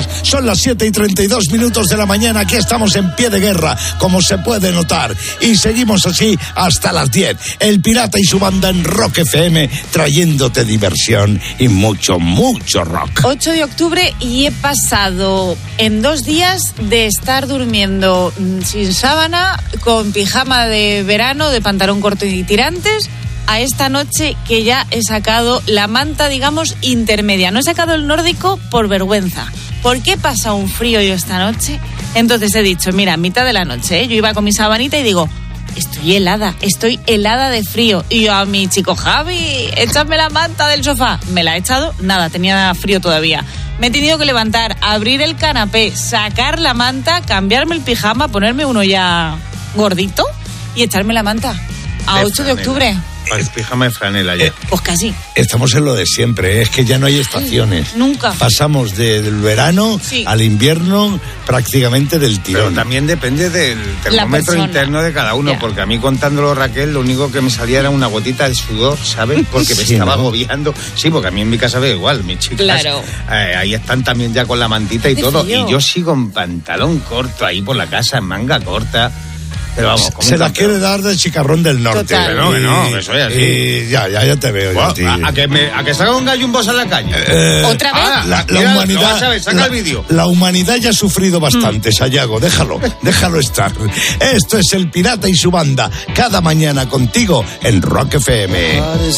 días. Son las 7:32 de la mañana. Aquí estamos en pie de guerra, como se puede notar. Y seguimos así hasta las 10. El Pirata y su banda en Rock FM, trayéndote diversión y mucho, mucho rock. 8 de octubre y he pasado en 2 días de estar durmiendo sin sábana, con pijama de verano, de pantalón corto y tirantes, a esta noche que ya he sacado la manta, digamos, intermedia. No he sacado el nórdico por vergüenza. ¿Por qué pasa un frío yo esta noche? Entonces he dicho, mira, mitad de la noche, yo iba con mi sabanita y digo, estoy helada de frío. Y yo a mi chico, Javi, échame la manta del sofá. Me la he echado, nada, tenía frío todavía. Me he tenido que levantar, abrir el canapé, sacar la manta, cambiarme el pijama, ponerme uno ya gordito y echarme la manta. A 8 de octubre. El pijama de franela ya. Pues casi. Estamos en lo de siempre, es que ya no hay estaciones. Nunca. Pasamos del verano al invierno prácticamente del tirón. Pero también depende del termómetro interno de cada uno, porque a mí contándolo, Raquel, lo único que me salía era una gotita de sudor, ¿sabes? Porque me estaba agobiando. Sí, porque a mí en mi casa ve igual, mis chicas. Claro. Ahí están también ya con la mantita y todo. Frío. Y yo sigo en pantalón corto ahí por la casa, en manga corta. Pero vamos, se la quiere dar del chicarrón del norte. No, eso es así. Y ya te veo. Bueno, a que salga un gallo un boss a la calle. ¿Otra vez? La humanidad. Ver, saca el vídeo. La humanidad ya ha sufrido bastante, Sayago. Déjalo estar. Esto es El Pirata y su banda. Cada mañana contigo en Rock FM.